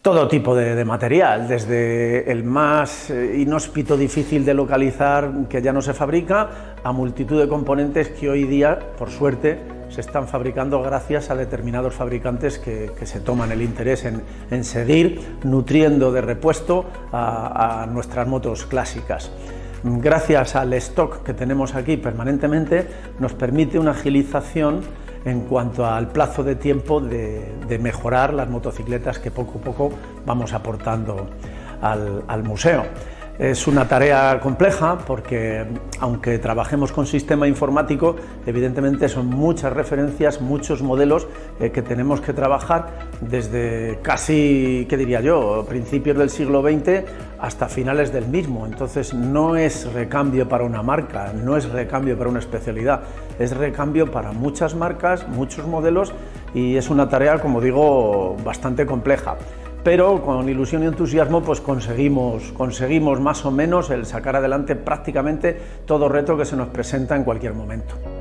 Todo tipo de material, desde el más inhóspito, difícil de localizar, que ya no se fabrica, a multitud de componentes que hoy día, por suerte, se están fabricando gracias a determinados fabricantes que se toman el interés en seguir nutriendo de repuesto a nuestras motos clásicas. Gracias al stock que tenemos aquí permanentemente, nos permite una agilización en cuanto al plazo de tiempo de mejorar las motocicletas que poco a poco vamos aportando al museo. Es una tarea compleja porque, aunque trabajemos con sistema informático, evidentemente son muchas referencias, muchos modelos que tenemos que trabajar desde casi, ¿qué diría yo?, principios del siglo XX hasta finales del mismo. Entonces no es recambio para una marca, no es recambio para una especialidad, es recambio para muchas marcas, muchos modelos, y es una tarea, como digo, bastante compleja. Pero con ilusión y entusiasmo pues conseguimos más o menos el sacar adelante prácticamente todo reto que se nos presenta en cualquier momento.